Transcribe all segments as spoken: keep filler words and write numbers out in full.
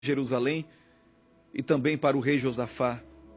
Jerusalém e também para o rei Josafá.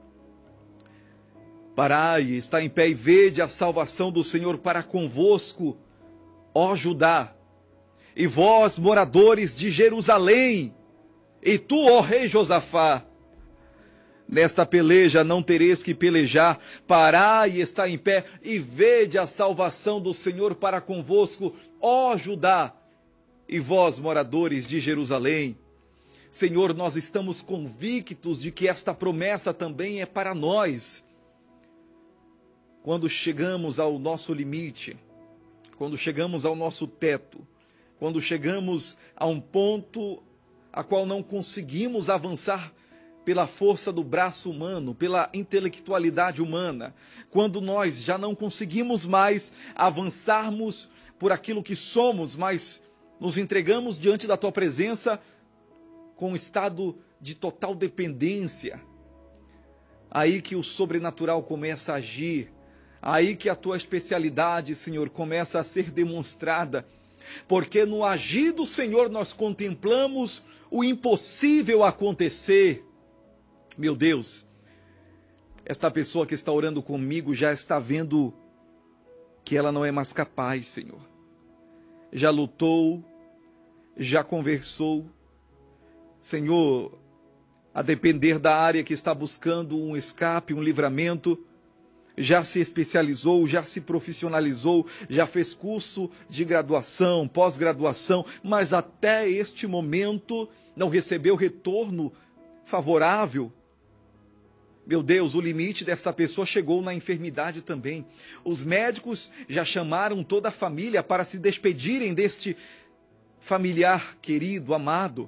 Parai, está em pé e vede a salvação do Senhor para convosco, ó Judá, e vós, moradores de Jerusalém, e tu, ó rei Josafá. Nesta peleja não tereis que pelejar, parai, está em pé e vede a salvação do Senhor para convosco, ó Judá, e vós, moradores de Jerusalém. Senhor, nós estamos convictos de que esta promessa também é para nós. Quando chegamos ao nosso limite, quando chegamos ao nosso teto, quando chegamos a um ponto a qual não conseguimos avançar pela força do braço humano, pela intelectualidade humana, quando nós já não conseguimos mais avançarmos por aquilo que somos, mas nos entregamos diante da tua presença com um estado de total dependência, aí que o sobrenatural começa a agir, aí que a tua especialidade, Senhor, começa a ser demonstrada, porque no agir do Senhor nós contemplamos o impossível acontecer. Meu Deus, esta pessoa que está orando comigo já está vendo que ela não é mais capaz, Senhor. Já lutou, já conversou, Senhor, a depender da área que está buscando um escape, um livramento, já se especializou, já se profissionalizou, já fez curso de graduação, pós-graduação, mas até este momento não recebeu retorno favorável. Meu Deus, o limite desta pessoa chegou na enfermidade também. Os médicos já chamaram toda a família para se despedirem deste familiar querido, amado.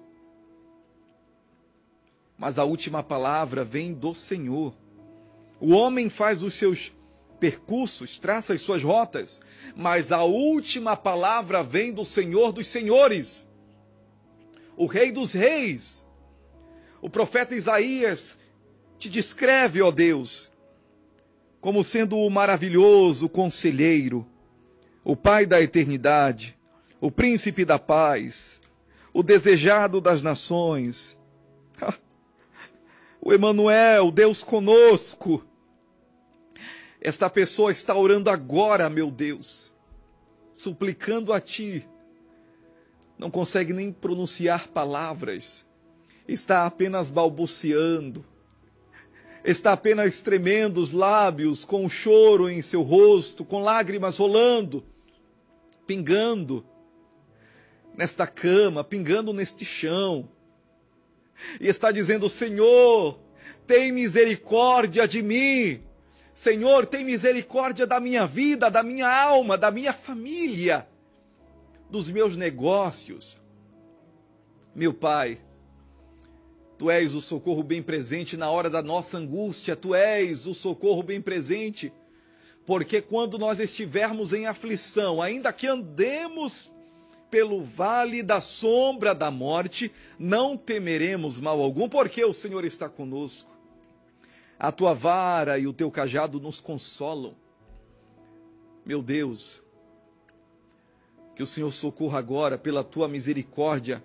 Mas a última palavra vem do Senhor. O homem faz os seus percursos, traça as suas rotas, mas a última palavra vem do Senhor dos senhores, o Rei dos reis. O profeta Isaías te descreve, ó Deus, como sendo o maravilhoso conselheiro, o Pai da eternidade, o príncipe da paz, o desejado das nações, o Emanuel, Deus conosco. Esta pessoa está orando agora, meu Deus, suplicando a ti, não consegue nem pronunciar palavras, está apenas balbuciando, está apenas tremendo os lábios, com um choro em seu rosto, com lágrimas rolando, pingando nesta cama, pingando neste chão, e está dizendo: Senhor, tem misericórdia de mim, Senhor, tem misericórdia da minha vida, da minha alma, da minha família, dos meus negócios. Meu Pai, Tu és o socorro bem presente na hora da nossa angústia, Tu és o socorro bem presente, porque quando nós estivermos em aflição, ainda que andemos pelo vale da sombra da morte, não temeremos mal algum, porque o Senhor está conosco. A tua vara e o teu cajado nos consolam. Meu Deus, que o Senhor socorra agora, pela tua misericórdia,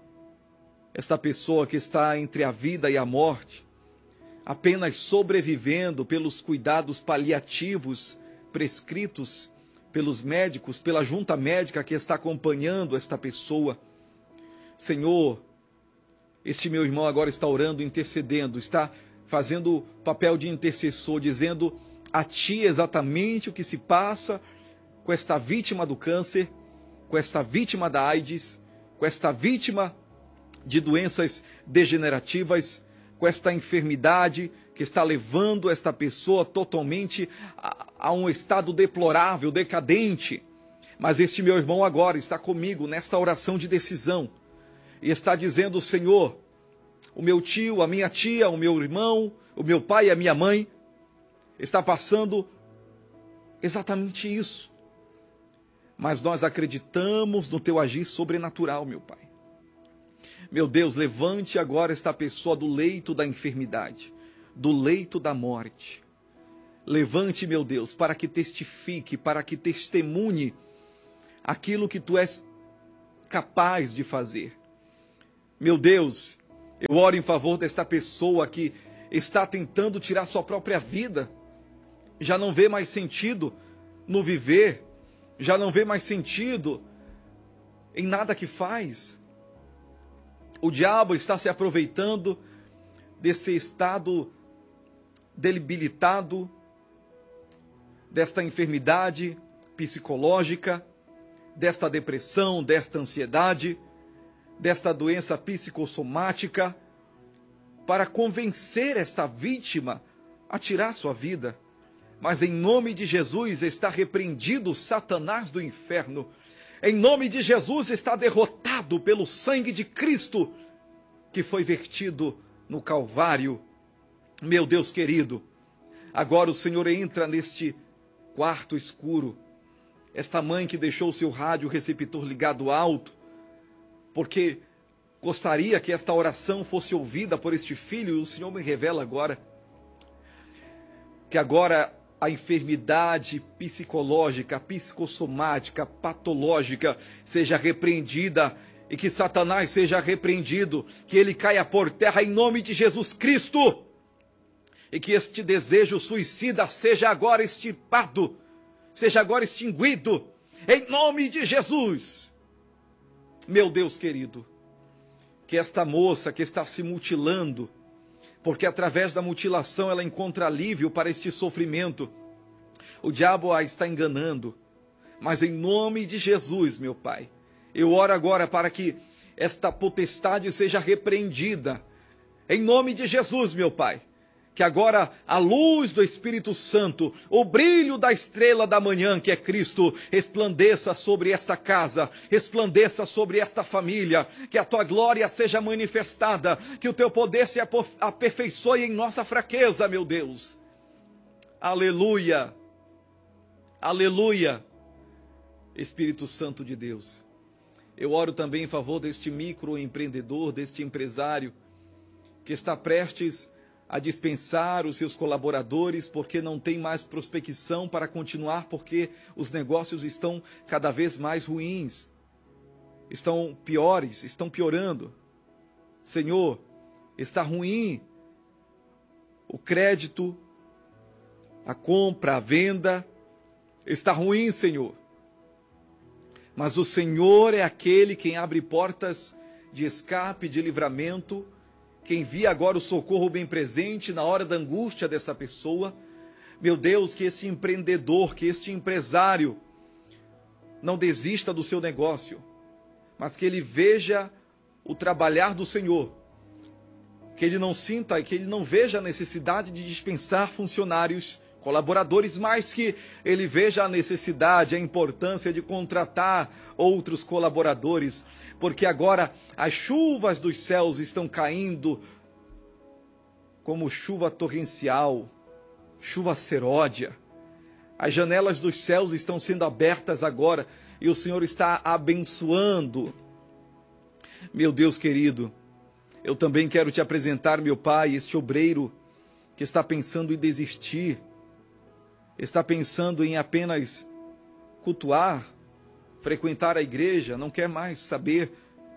esta pessoa que está entre a vida e a morte, apenas sobrevivendo pelos cuidados paliativos prescritos pelos médicos, pela junta médica que está acompanhando esta pessoa. Senhor, este meu irmão agora está orando, intercedendo, está fazendo papel de intercessor, dizendo a Ti exatamente o que se passa com esta vítima do câncer, com esta vítima da AIDS, com esta vítima de doenças degenerativas, com esta enfermidade que está levando esta pessoa totalmente a, a um estado deplorável, decadente. Mas este meu irmão agora está comigo nesta oração de decisão e está dizendo: Senhor, o meu tio, a minha tia, o meu irmão, o meu pai e a minha mãe está passando exatamente isso. Mas nós acreditamos no Teu agir sobrenatural, meu Pai. Meu Deus, levante agora esta pessoa do leito da enfermidade, do leito da morte. Levante, meu Deus, para que testifique, para que testemunhe aquilo que Tu és capaz de fazer. Meu Deus, Eu oro em favor desta pessoa que está tentando tirar sua própria vida, já não vê mais sentido no viver, já não vê mais sentido em nada que faz. O diabo está se aproveitando desse estado debilitado, desta enfermidade psicológica, desta depressão, desta ansiedade, desta doença psicossomática, para convencer esta vítima a tirar sua vida. Mas em nome de Jesus está repreendido Satanás do inferno. Em nome de Jesus está derrotado pelo sangue de Cristo que foi vertido no Calvário. Meu Deus querido, agora o Senhor entra neste quarto escuro. Esta mãe que deixou o seu rádio receptor ligado alto, porque gostaria que esta oração fosse ouvida por este filho, e o Senhor me revela agora que agora a enfermidade psicológica, psicossomática, patológica seja repreendida e que Satanás seja repreendido, que ele caia por terra em nome de Jesus Cristo e que este desejo suicida seja agora extirpado, seja agora extinguido em nome de Jesus. Meu Deus querido, que esta moça que está se mutilando, porque através da mutilação ela encontra alívio para este sofrimento, o diabo a está enganando, mas em nome de Jesus, meu Pai, eu oro agora para que esta potestade seja repreendida, em nome de Jesus, meu Pai, que agora a luz do Espírito Santo, o brilho da estrela da manhã, que é Cristo, resplandeça sobre esta casa, resplandeça sobre esta família, que a tua glória seja manifestada, que o teu poder se aperfeiçoe em nossa fraqueza, meu Deus. Aleluia, aleluia, Espírito Santo de Deus. Eu oro também em favor deste microempreendedor, deste empresário, que está prestes a dispensar os seus colaboradores porque não tem mais prospecção para continuar, porque os negócios estão cada vez mais ruins, estão piores, estão piorando. Senhor, está ruim o crédito, a compra, a venda, está ruim, Senhor. Mas o Senhor é aquele quem abre portas de escape, de livramento, que envia agora o socorro bem presente na hora da angústia dessa pessoa. Meu Deus, que esse empreendedor, que este empresário não desista do seu negócio, mas que ele veja o trabalhar do Senhor, que ele não sinta, que ele não veja a necessidade de dispensar funcionários, colaboradores, mas que ele veja a necessidade, a importância de contratar outros colaboradores, porque agora as chuvas dos céus estão caindo como chuva torrencial, chuva seródia. As janelas dos céus estão sendo abertas agora e o Senhor está abençoando. Meu Deus querido, eu também quero te apresentar, meu Pai, este obreiro que está pensando em desistir, está pensando em apenas cultuar, frequentar a igreja, não quer mais saber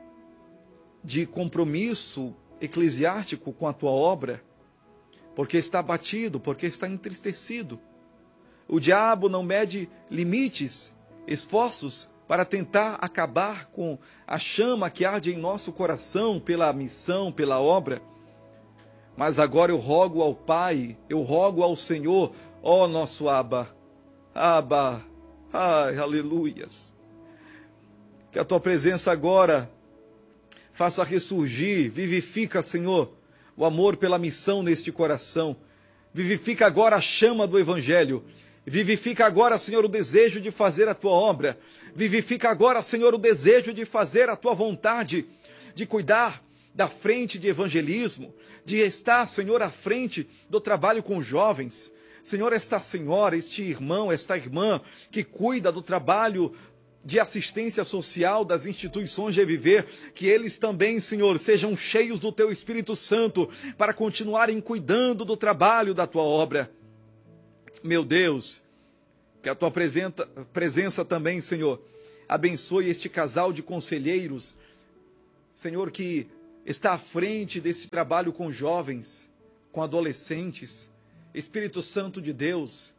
de compromisso eclesiástico com a tua obra, porque está abatido, porque está entristecido. O diabo não mede limites, esforços para tentar acabar com a chama que arde em nosso coração pela missão, pela obra. Mas agora eu rogo ao Pai, eu rogo ao Senhor, ó nosso Abba, Abba, ai, aleluias. Que a tua presença agora faça ressurgir, vivifica, Senhor, o amor pela missão neste coração. Vivifica agora a chama do Evangelho. Vivifica agora, Senhor, o desejo de fazer a tua obra. Vivifica agora, Senhor, o desejo de fazer a tua vontade, de cuidar da frente de evangelismo, de estar, Senhor, à frente do trabalho com jovens. Senhor, esta senhora, este irmão, esta irmã que cuida do trabalho de assistência social das instituições de viver, que eles também, Senhor, sejam cheios do Teu Espírito Santo para continuarem cuidando do trabalho da Tua obra. Meu Deus, que a Tua presença, presença também, Senhor, abençoe este casal de conselheiros, Senhor, que está à frente desse trabalho com jovens, com adolescentes. Espírito Santo de Deus,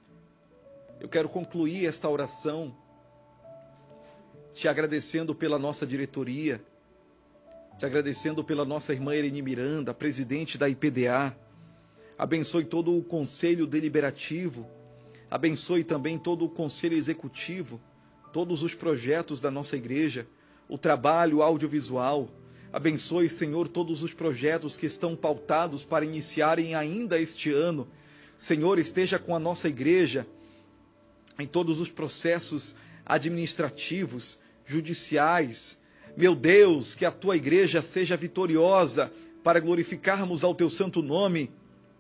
eu quero concluir esta oração te agradecendo pela nossa diretoria, te agradecendo pela nossa irmã Irene Miranda, presidente da I P D A. Abençoe todo o conselho deliberativo, abençoe também todo o conselho executivo, todos os projetos da nossa igreja, o trabalho audiovisual. Abençoe, Senhor, todos os projetos que estão pautados para iniciarem ainda este ano. Senhor, esteja com a nossa igreja em todos os processos administrativos, judiciais. Meu Deus, que a tua igreja seja vitoriosa para glorificarmos ao teu santo nome.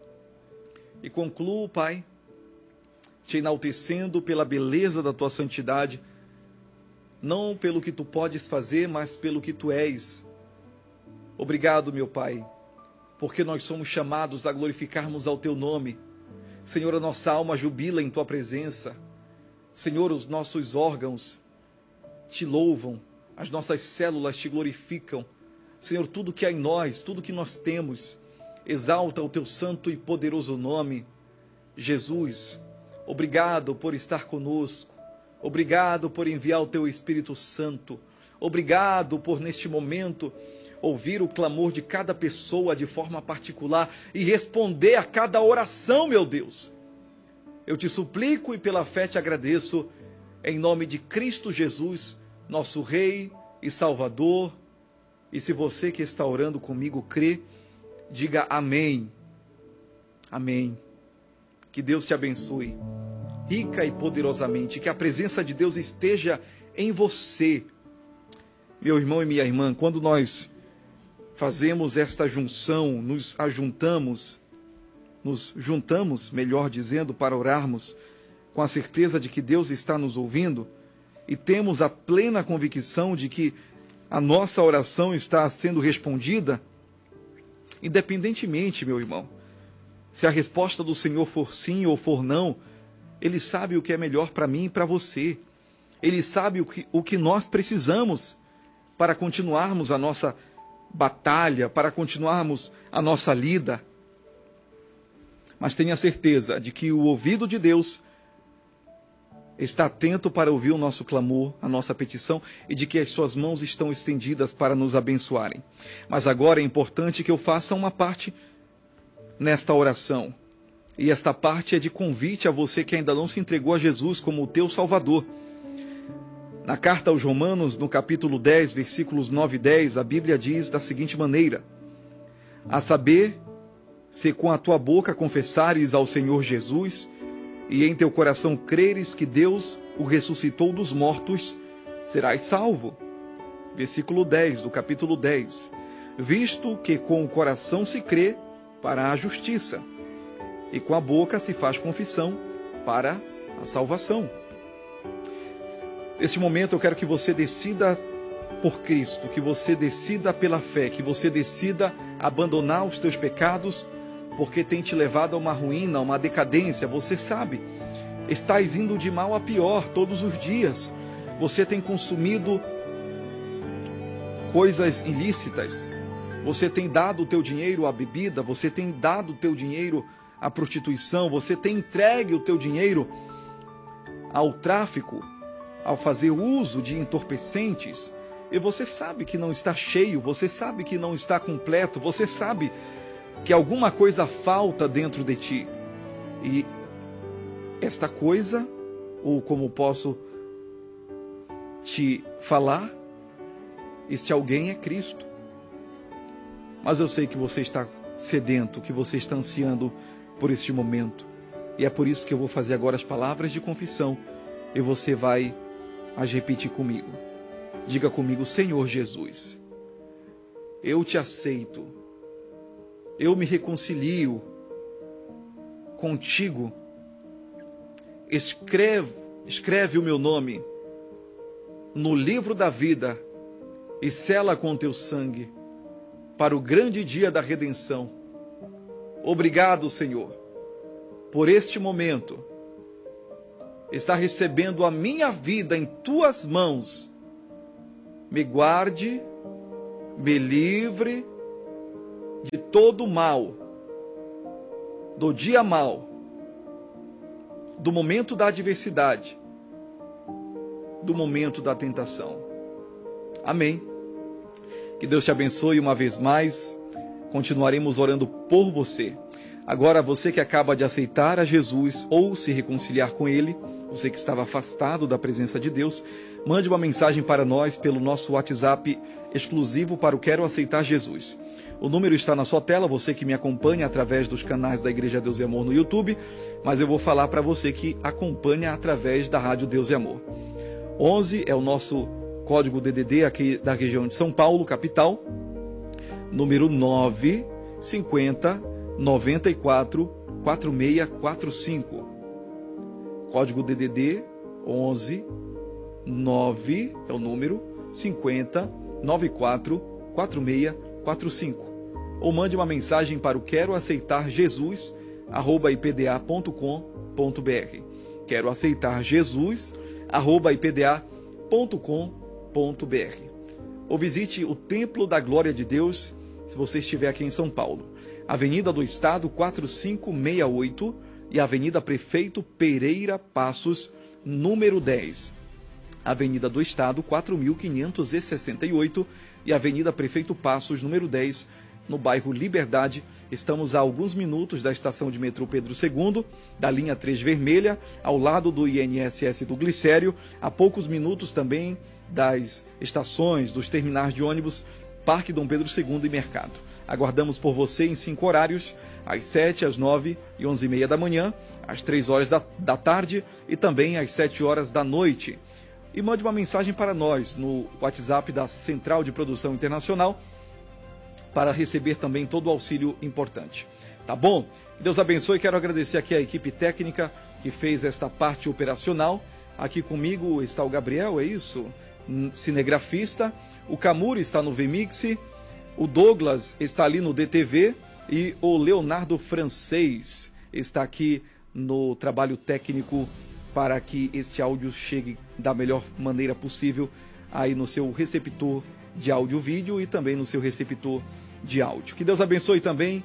E concluo, Pai, te enaltecendo pela beleza da tua santidade, não pelo que tu podes fazer, mas pelo que tu és. Obrigado, meu Pai, porque nós somos chamados a glorificarmos ao teu nome. Senhor, a nossa alma jubila em tua presença. Senhor, os nossos órgãos te louvam, as nossas células te glorificam. Senhor, tudo que há em nós, tudo que nós temos, exalta o teu santo e poderoso nome. Jesus, obrigado por estar conosco. Obrigado por enviar o teu Espírito Santo. Obrigado por, neste momento, ouvir o clamor de cada pessoa de forma particular e responder a cada oração, meu Deus. Eu te suplico e pela fé te agradeço, em nome de Cristo Jesus, nosso Rei e Salvador. E se você que está orando comigo crê, diga amém. Amém. Que Deus te abençoe, rica e poderosamente, que a presença de Deus esteja em você. Meu irmão e minha irmã, quando nós fazemos esta junção, nos ajuntamos, nos juntamos, melhor dizendo, para orarmos, com a certeza de que Deus está nos ouvindo, e temos a plena convicção de que a nossa oração está sendo respondida, independentemente, meu irmão, se a resposta do Senhor for sim ou for não, Ele sabe o que é melhor para mim e para você. Ele sabe o que, o que nós precisamos para continuarmos a nossa batalha, para continuarmos a nossa lida. Mas tenha certeza de que o ouvido de Deus está atento para ouvir o nosso clamor, a nossa petição, e de que as suas mãos estão estendidas para nos abençoarem. Mas agora é importante que eu faça uma parte nesta oração. E esta parte é de convite a você que ainda não se entregou a Jesus como o teu Salvador. Na carta aos Romanos, no capítulo dez, versículos nove e dez, a Bíblia diz da seguinte maneira: a saber, se com a tua boca confessares ao Senhor Jesus, e em teu coração creres que Deus o ressuscitou dos mortos, serás salvo. Versículo dez do capítulo dez. Visto que com o coração se crê para a justiça, e com a boca se faz confissão para a salvação. Neste momento eu quero que você decida por Cristo, que você decida pela fé, que você decida abandonar os teus pecados, porque tem te levado a uma ruína, a uma decadência. Você sabe, estás indo de mal a pior todos os dias. Você tem consumido coisas ilícitas, você tem dado o teu dinheiro à bebida, você tem dado o teu dinheiro à prostituição, você tem entregue o teu dinheiro ao tráfico, ao fazer uso de entorpecentes, e você sabe que não está cheio, você sabe que não está completo, você sabe que alguma coisa falta dentro de ti. E esta coisa, ou como posso te falar, este alguém é Cristo. Mas eu sei que você está sedento, que você está ansiando por este momento. E é por isso que eu vou fazer agora as palavras de confissão, e você vai as repetir comigo. Diga comigo: Senhor Jesus, eu te aceito, eu me reconcilio contigo, escreve, escreve o meu nome no livro da vida e sela com teu sangue para o grande dia da redenção. Obrigado, Senhor, por este momento, estar recebendo a minha vida em tuas mãos. Me guarde, me livre de todo mal, do dia mal, do momento da adversidade, do momento da tentação. Amém. Que Deus te abençoe uma vez mais. Continuaremos orando por você. Agora, você que acaba de aceitar a Jesus ou se reconciliar com Ele, você que estava afastado da presença de Deus, mande uma mensagem para nós pelo nosso WhatsApp exclusivo para o Quero Aceitar Jesus. O número está na sua tela, você que me acompanha através dos canais da Igreja Deus e Amor no YouTube, mas eu vou falar para você que acompanha através da Rádio Deus e Amor. onze é o nosso código D D D aqui da região de São Paulo, capital, número nove cinquenta, noventa e quatro, quarenta e seis quarenta e cinco. Código D D D onze, nove é o número, cinquenta, noventa e quatro, quarenta e seis quarenta e cinco. Ou mande uma mensagem para o Quero Aceitar Jesus, arroba i p d a ponto com ponto b r. Quero Aceitar Jesus, arroba i p d a ponto com ponto b r. Ou visite o Templo da Glória de Deus, se você estiver aqui em São Paulo. Avenida do Estado quatro cinco seis oito e Avenida Prefeito Pereira Passos, número dez. Avenida do Estado quatro mil quinhentos e sessenta e oito e Avenida Prefeito Passos, número dez, no bairro Liberdade. Estamos a alguns minutos da estação de metrô Pedro segundo, da linha três vermelha, ao lado do I N S S do Glicério, a poucos minutos também das estações, dos terminais de ônibus Parque Dom Pedro segundo e Mercado. Aguardamos por você em cinco horários, às sete, às nove e onze e meia da manhã, às três horas da, da tarde e também às sete horas da noite. E mande uma mensagem para nós no WhatsApp da Central de Produção Internacional para receber também todo o auxílio importante. Tá bom? Deus abençoe. Quero agradecer aqui a equipe técnica que fez esta parte operacional. Aqui comigo está o Gabriel, é isso? Cinegrafista. O Camuri está no V Mix. O Douglas está ali no D T V. E o Leonardo Francês está aqui no trabalho técnico para que este áudio chegue da melhor maneira possível aí no seu receptor de áudio-vídeo e também no seu receptor de áudio. Que Deus abençoe também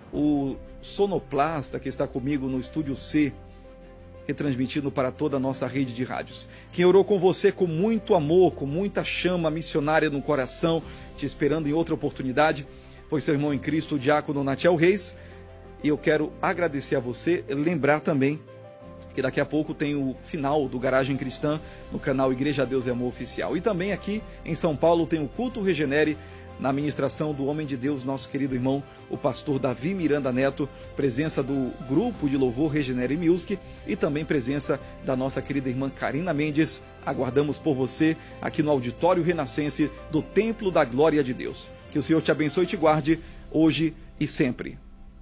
o sonoplasta que está comigo no Estúdio C, retransmitindo para toda a nossa rede de rádios. Quem orou com você com muito amor, com muita chama missionária no coração, te esperando em outra oportunidade, foi seu irmão em Cristo, o diácono Natiel Reis. E eu quero agradecer a você, lembrar também que daqui a pouco tem o final do Garagem Cristã no canal Igreja Deus e Amor Oficial. E também aqui em São Paulo tem o Culto Regenere, na administração do homem de Deus, nosso querido irmão, o pastor Davi Miranda Neto, presença do grupo de louvor Regenere Music e também presença da nossa querida irmã Karina Mendes. Aguardamos por você aqui no Auditório Renascense do Templo da Glória de Deus. Que o Senhor te abençoe e te guarde hoje e sempre.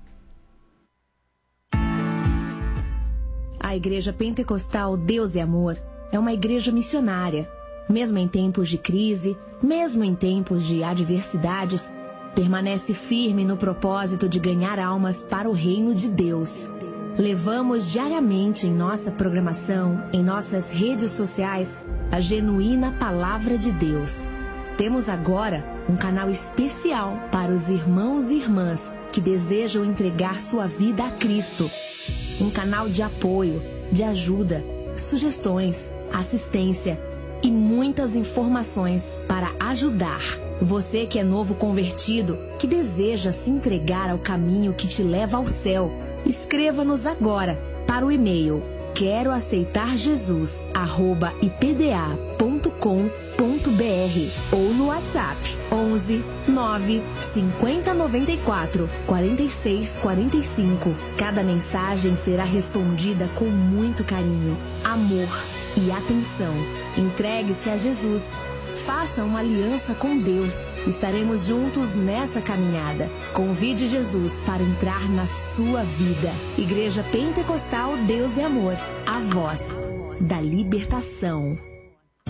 A Igreja Pentecostal Deus e Amor é uma igreja missionária. Mesmo em tempos de crise, mesmo em tempos de adversidades, permanece firme no propósito de ganhar almas para o reino de Deus. Levamos diariamente em nossa programação, em nossas redes sociais, a genuína Palavra de Deus. Temos agora um canal especial para os irmãos e irmãs que desejam entregar sua vida a Cristo. Um canal de apoio, de ajuda, sugestões, assistência e muitas informações para ajudar. Você que é novo convertido, que deseja se entregar ao caminho que te leva ao céu, escreva-nos agora para o e-mail quero aceitar jesus arroba i p d a ponto com ponto b r ou no WhatsApp onze, nove, cinquenta, noventa e quatro, quarenta e seis, quarenta e cinco. Cada mensagem será respondida com muito carinho, amor e atenção. Entregue-se a Jesus. Faça uma aliança com Deus. Estaremos juntos nessa caminhada. Convide Jesus para entrar na sua vida. Igreja Pentecostal Deus e Amor. A voz da libertação.